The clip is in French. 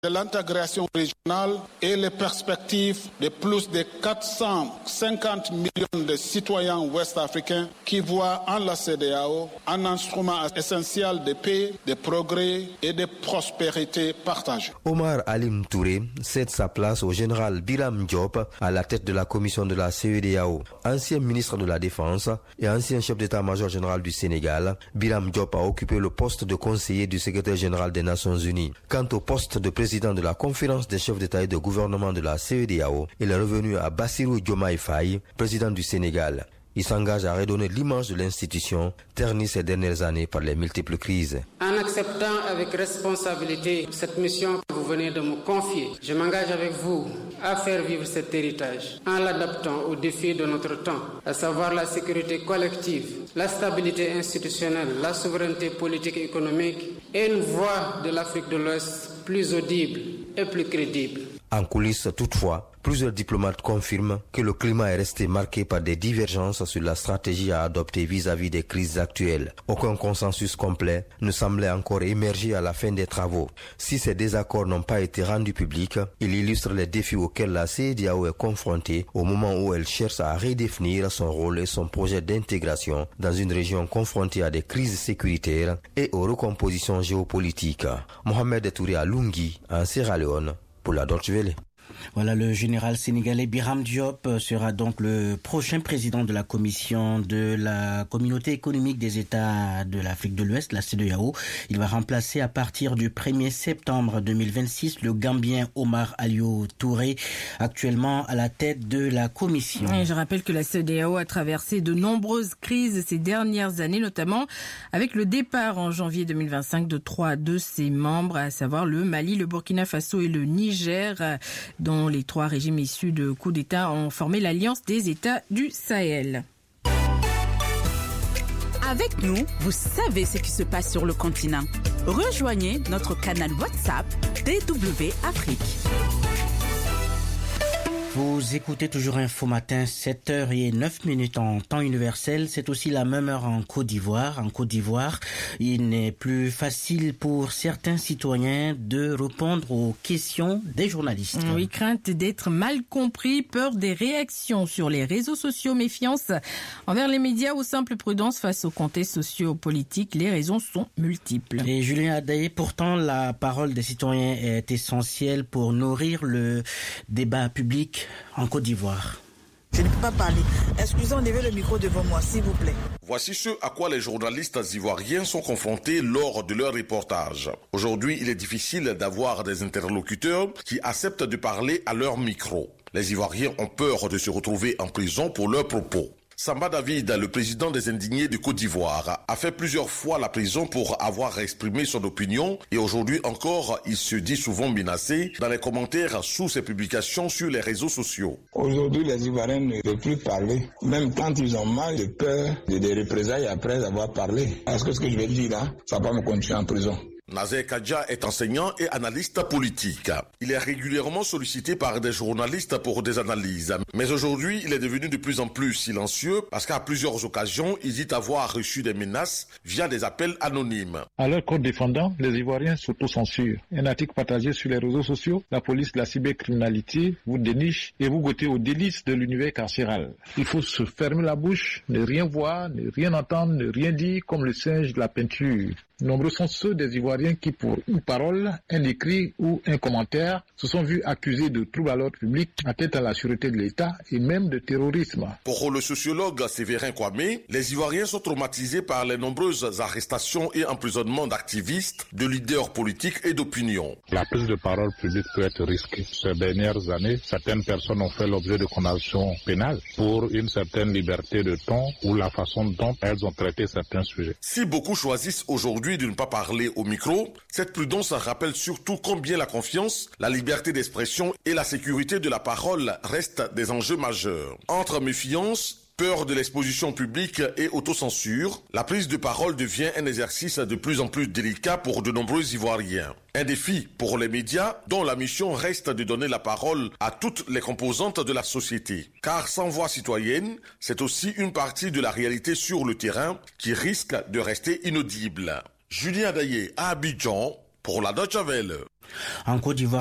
de l'intégration régionale et les perspectives de plus de 450 millions de citoyens ouest-africains qui voient en la CEDEAO un instrument essentiel de paix, de progrès et de prospérité partagée. Omar Alim Touré cède sa place au général Biram Diop à la tête de la commission de la CEDEAO. Ancien ministre de la Défense et ancien chef d'état-major général du Sénégal, Biram Diop a occupé le poste de conseiller du secrétaire général des Nations Unies. Quant au poste de président de la conférence des chefs d'État et de gouvernement de la CEDEAO, il est revenu à Bassirou Diomaye Faye, président du Sénégal. Il s'engage à redonner l'image de l'institution, ternie ces dernières années par les multiples crises. En acceptant avec responsabilité cette mission que vous venez de me confier, je m'engage avec vous à faire vivre cet héritage en l'adaptant aux défis de notre temps, à savoir la sécurité collective, la stabilité institutionnelle, la souveraineté politique et économique et une voix de l'Afrique de l'Ouest plus audible et plus crédible. En coulisses, toutefois, plusieurs diplomates confirment que le climat est resté marqué par des divergences sur la stratégie à adopter vis-à-vis des crises actuelles. Aucun consensus complet ne semblait encore émerger à la fin des travaux. Si ces désaccords n'ont pas été rendus publics, ils illustrent les défis auxquels la CEDEAO est confrontée au moment où elle cherche à redéfinir son rôle et son projet d'intégration dans une région confrontée à des crises sécuritaires et aux recompositions géopolitiques. Mohamed Touré à Lungi, en Sierra Leone, pour la Deutsche Welle. Voilà, le général sénégalais Biram Diop sera donc le prochain président de la commission de la communauté économique des États de l'Afrique de l'Ouest, la CEDEAO. Il va remplacer à partir du 1er septembre 2026 le Gambien Omar Aliou Touré, actuellement à la tête de la commission. Et je rappelle que la CEDEAO a traversé de nombreuses crises ces dernières années, notamment avec le départ en janvier 2025 de 3 de ses membres, à savoir le Mali, le Burkina Faso et le Niger, dont les 3 régimes issus de coups d'État ont formé l'Alliance des États du Sahel. Avec nous, vous savez ce qui se passe sur le continent. Rejoignez notre canal WhatsApp DW Afrique. Vous écoutez toujours Info Matin, 7h09 en temps universel. C'est aussi la même heure en Côte d'Ivoire. En Côte d'Ivoire, il n'est plus facile pour certains citoyens de répondre aux questions des journalistes. Oui, crainte d'être mal compris, peur des réactions sur les réseaux sociaux, méfiance envers les médias ou simple prudence face aux contextes sociopolitiques. Les raisons sont multiples. Et Julien Adaye, pourtant, la parole des citoyens est essentielle pour nourrir le débat public en Côte d'Ivoire. Je ne peux pas parler. Excusez, enlevez le micro devant moi, s'il vous plaît. Voici ce à quoi les journalistes ivoiriens sont confrontés lors de leur reportage. Aujourd'hui, il est difficile d'avoir des interlocuteurs qui acceptent de parler à leur micro. Les Ivoiriens ont peur de se retrouver en prison pour leurs propos. Samba David, le président des indignés de Côte d'Ivoire, a fait plusieurs fois la prison pour avoir exprimé son opinion et aujourd'hui encore, il se dit souvent menacé dans les commentaires sous ses publications sur les réseaux sociaux. Aujourd'hui, les Ivoiriens ne peuvent plus parler, même quand ils ont mal de peur des représailles après avoir parlé. Est-ce que ce que je vais dire là, ça va pas me continuer en prison? Nazer Kadja est enseignant et analyste politique. Il est régulièrement sollicité par des journalistes pour des analyses. Mais aujourd'hui, il est devenu de plus en plus silencieux parce qu'à plusieurs occasions, il dit avoir reçu des menaces via des appels anonymes. À leur corps défendant, les Ivoiriens s'autocensurent. Un article partagé sur les réseaux sociaux, la police de la cybercriminalité vous déniche et vous goûtez aux délices de l'univers carcéral. Il faut se fermer la bouche, ne rien voir, ne rien entendre, ne rien dire comme le singe de la peinture. Nombreux sont ceux des Ivoiriens qui, pour une parole, un écrit ou un commentaire, se sont vus accusés de troubles à l'ordre public, atteinte à la sûreté de l'État et même de terrorisme. Pour le sociologue Séverin Kwame, les Ivoiriens sont traumatisés par les nombreuses arrestations et emprisonnements d'activistes, de leaders politiques et d'opinion. La prise de parole publique peut être risquée. Ces dernières années, certaines personnes ont fait l'objet de condamnations pénales pour une certaine liberté de ton ou la façon dont elles ont traité certains sujets. Si beaucoup choisissent aujourd'hui de ne pas parler au micro, cette prudence rappelle surtout combien la confiance, la liberté d'expression et la sécurité de la parole restent des enjeux majeurs. Entre méfiance, peur de l'exposition publique et autocensure, la prise de parole devient un exercice de plus en plus délicat pour de nombreux Ivoiriens. Un défi pour les médias dont la mission reste de donner la parole à toutes les composantes de la société. Car sans voix citoyenne, c'est aussi une partie de la réalité sur le terrain qui risque de rester inaudible. Julien Adaye à Abidjan pour la Deutsche Welle. En Côte d'Ivoire,